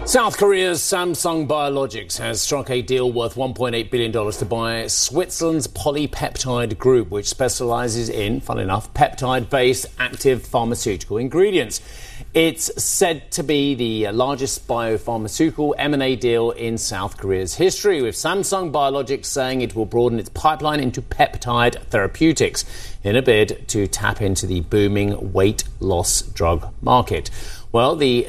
South Korea's Samsung Biologics has struck a deal worth $1.8 billion to buy Switzerland's Polypeptide Group, which specialises in, fun enough, peptide-based active pharmaceutical ingredients. It's said to be the largest biopharmaceutical M&A deal in South Korea's history, with Samsung Biologics saying it will broaden its pipeline into peptide therapeutics in a bid to tap into the booming weight loss drug market. Well, the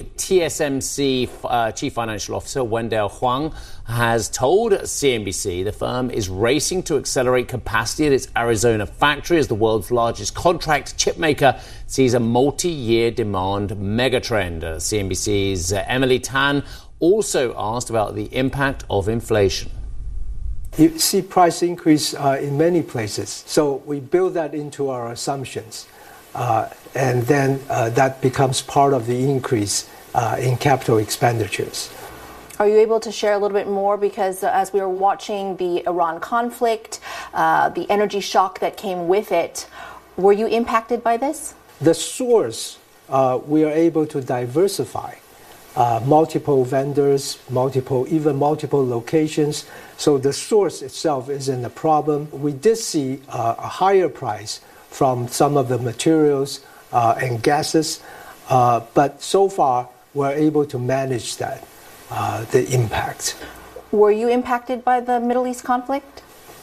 TSMC Chief Financial Officer, Wendell Huang, has told CNBC the firm is racing to accelerate capacity at its Arizona factory as the world's largest contract chip maker sees a multi-year demand megatrend. CNBC's Emily Tan also asked about the impact of inflation. You see price increase in many places, so we build that into our assumptions. And then that becomes part of the increase in capital expenditures. Are you able to share a little bit more? Because as we were watching the Iran conflict, the energy shock that came with it, were you impacted by this? The source, we are able to diversify multiple vendors, even multiple locations. So the source itself isn't a problem. We did see a higher price from some of the materials and gases, but so far we're able to manage that, the impact. Were you impacted by the Middle East conflict?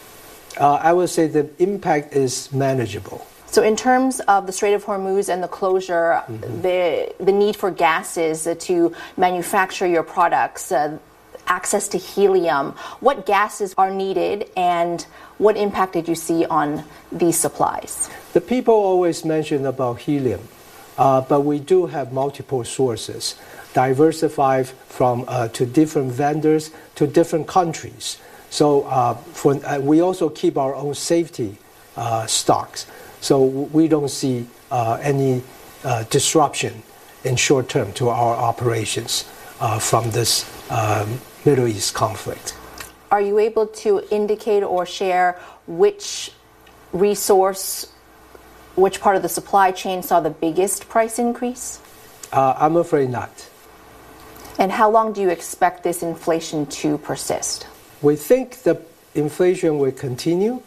I would say the impact is manageable. So in terms of the Strait of Hormuz and the closure, the need for gases to manufacture your products, access to helium, what gases are needed and what impact did you see on these supplies? The people always mention about helium, but we do have multiple sources, diversified from to different vendors to different countries. So we also keep our own safety stocks. So we don't see any disruption in short term to our operations from this Middle East conflict. Are you able to indicate or share which resource, which part of the supply chain saw the biggest price increase? I'm afraid not. And how long do you expect this inflation to persist? We think the inflation will continue,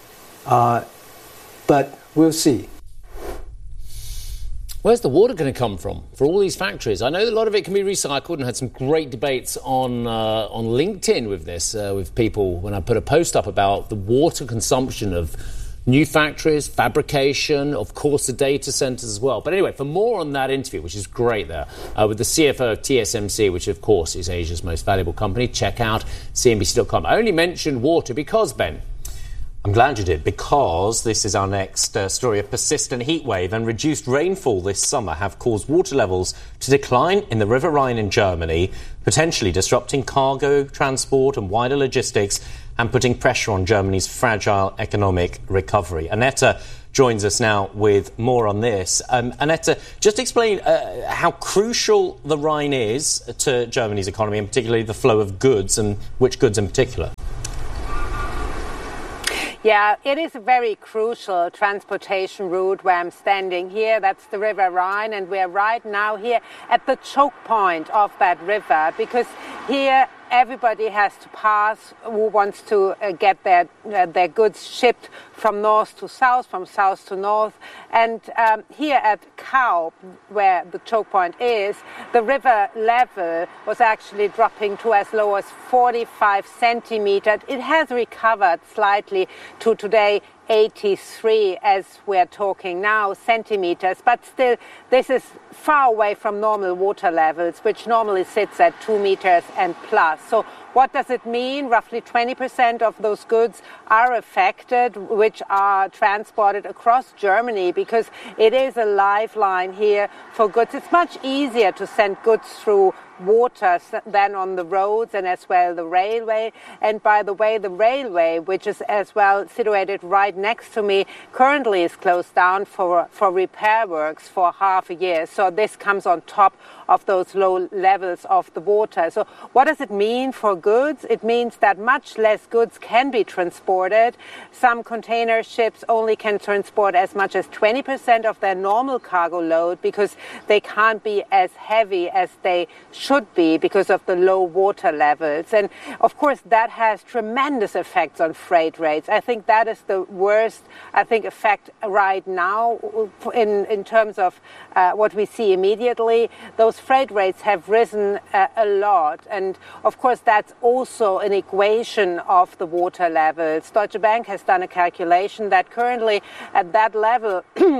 but we'll see. Where's the water going to come from for all these factories? I know that a lot of it can be recycled, and had some great debates on LinkedIn with this, with people when I put a post up about the water consumption of new factories, fabrication, of course the data centres as well. But anyway, for more on that interview, which is great there, with the CFO of TSMC, which of course is Asia's most valuable company, check out CNBC.com. I only mentioned water because, Ben, I'm glad you did, because this is our next story. A persistent heat wave and reduced rainfall this summer have caused water levels to decline in the River Rhine in Germany, potentially disrupting cargo transport and wider logistics and putting pressure on Germany's fragile economic recovery. Annetta joins us now with more on this. Annetta, just explain how crucial the Rhine is to Germany's economy, and particularly the flow of goods, and which goods in particular. Yeah, it is a very crucial transportation route where I'm standing here. That's the River Rhine, and we're right now here at the choke point of that river, because here everybody has to pass who wants to get their goods shipped from north to south, from south to north. And here at Kaub, where the choke point is, the river level was actually dropping to as low as 45 centimeters. It has recovered slightly to today 83 as we're talking now centimeters, but still this is far away from normal water levels, which normally sits at 2 meters and plus. So what does it mean? Roughly 20% of those goods are affected, which are transported across Germany, because it is a lifeline here for goods. It's much easier to send goods through water than on the roads, and as well the railway. And by the way, the railway, which is as well situated right next to me, currently is closed down for repair works for half a year. So this comes on top of those low levels of the water. So what does it mean for goods. It means that much less goods can be transported. Some container ships only can transport as much as 20% of their normal cargo load because they can't be as heavy as they should be because of the low water levels. And of course, that has tremendous effects on freight rates. I think that is the worst, effect right now in terms of what we see immediately. Those freight rates have risen a lot. And of course, that's also an equation of the water levels. Deutsche Bank has done a calculation that currently at that level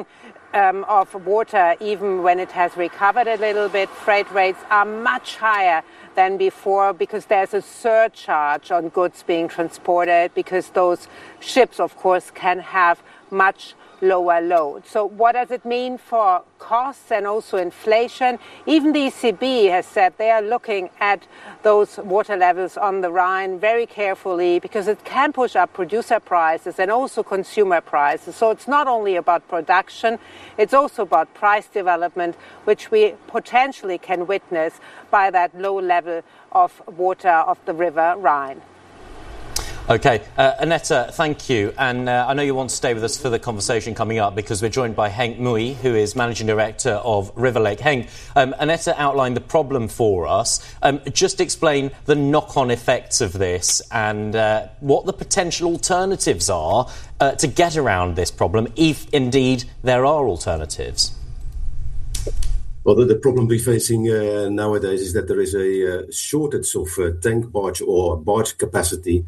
of water, even when it has recovered a little bit, freight rates are much higher than before because there's a surcharge on goods being transported because those ships, of course, can have much lower load. So what does it mean for costs and also inflation? Even the ECB has said they are looking at those water levels on the Rhine very carefully because it can push up producer prices and also consumer prices. So it's not only about production, it's also about price development, which we potentially can witness by that low level of water of the River Rhine. OK, Annette, thank you. And I know you want to stay with us for the conversation coming up because we're joined by Henk Mui, who is Managing Director of Riverlake. Henk, Annette outlined the problem for us. Just explain the knock-on effects of this and what the potential alternatives are to get around this problem, if indeed there are alternatives. Well, the problem we're facing nowadays is that there is a shortage of tank barge or barge capacity.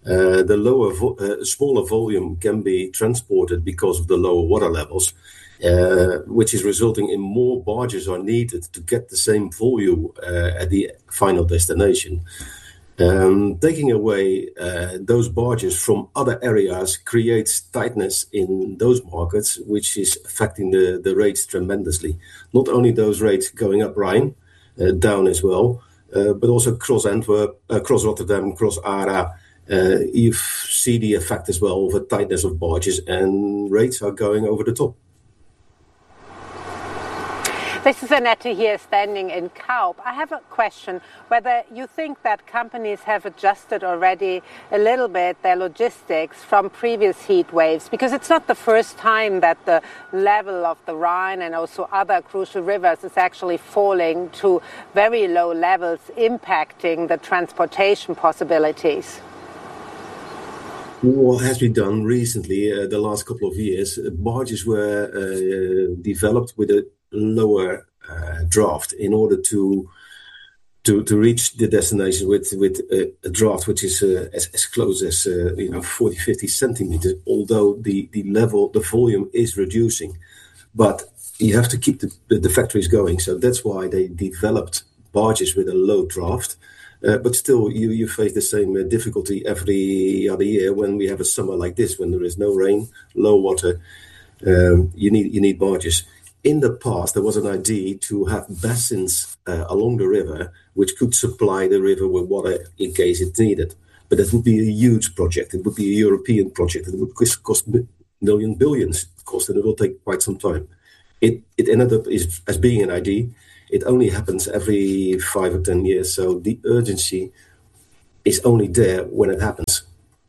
The smaller volume can be transported because of the lower water levels, which is resulting in more barges are needed to get the same volume at the final destination. Taking away those barges from other areas creates tightness in those markets, which is affecting the rates tremendously. Not only those rates going up Rhine, down as well, but also across Antwerp, across Rotterdam, across ARA. You see the effect as well of a tightness of barges, and rates are going over the top. This is Annette here standing in Kaup. I have a question whether you think that companies have adjusted already a little bit their logistics from previous heat waves, because it's not the first time that the level of the Rhine and also other crucial rivers is actually falling to very low levels, impacting the transportation possibilities. What has been done recently, the last couple of years, barges were developed with a lower draft in order to reach the destination with a draft which is as close as 40-50 centimeters. Although the volume is reducing, but you have to keep the factories going. So that's why they developed barges with a low draft. But still, you face the same difficulty every other year when we have a summer like this, when there is no rain, low water. You need barges. In the past, there was an idea to have basins along the river which could supply the river with water in case it's needed. But that would be a huge project. It would be a European project. It would cost billions. And it will take quite some time. It ended up as being an idea. It only happens every 5 or 10 years, so the urgency is only there when it happens.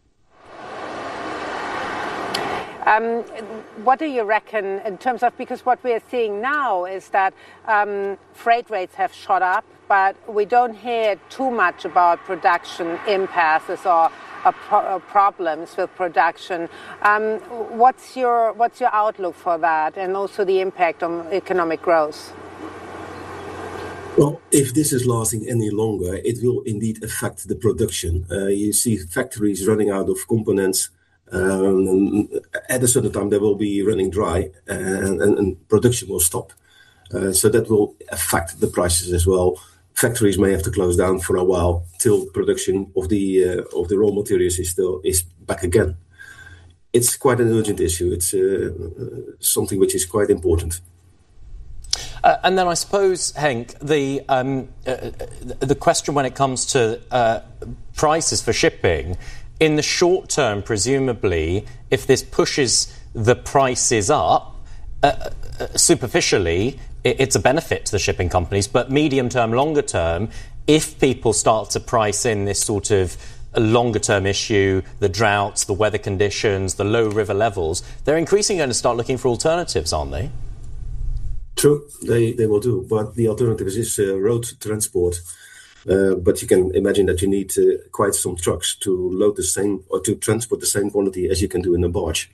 What do you reckon in terms of, because what we are seeing now is that freight rates have shot up, but we don't hear too much about production impasses or problems with production. What's your outlook for that, and also the impact on economic growth? Well, if this is lasting any longer, it will indeed affect the production. You see factories running out of components. At a certain time, they will be running dry, and production will stop. So that will affect the prices as well. Factories may have to close down for a while till production of the raw materials is back again. It's quite an urgent issue. It's something which is quite important. And then I suppose, Henk, the question when it comes to prices for shipping, in the short term, presumably, if this pushes the prices up, superficially, it's a benefit to the shipping companies. But medium term, longer term, if people start to price in this sort of a longer-term issue, the droughts, the weather conditions, the low river levels, they're increasingly going to start looking for alternatives, aren't they? True, they will do. But the alternative is road transport. But you can imagine that you need quite some trucks to load the same or to transport the same quantity as you can do in a barge.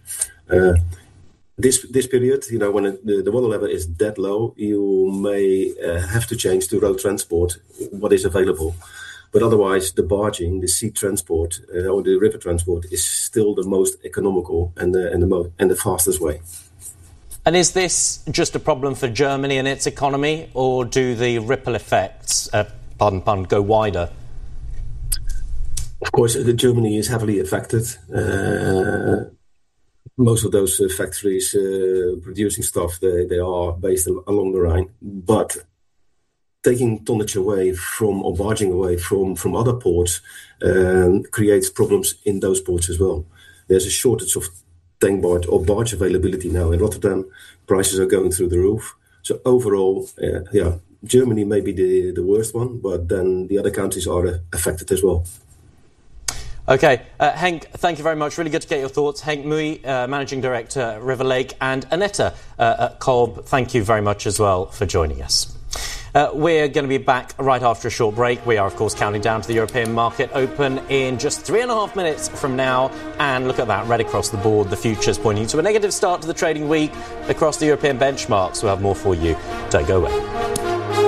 This period, when the water level is that low, you may have to change to road transport, what is available. But otherwise, the barging, the sea transport, or the river transport is still the most economical and the fastest way. And is this just a problem for Germany and its economy, or do the ripple effects, pardon, go wider? Of course, Germany is heavily affected. Most of those factories producing stuff, they are based along the Rhine. But taking tonnage away from or barging away from other ports creates problems in those ports as well. There's a shortage of tank barge or barge availability now in Rotterdam. Prices are going through the roof. So overall, Germany may be the worst one, but then the other countries are affected as well. OK, Henk, thank you very much. Really good to get your thoughts. Henk Mui, Managing Director, River Lake, and Annette Kolb, thank you very much as well for joining us. We're going to be back right after a short break. We are, of course, counting down to the European market open in just 3.5 minutes from now. And look at that, right across the board, the futures pointing to a negative start to the trading week across the European benchmarks. We'll have more for you. Don't go away.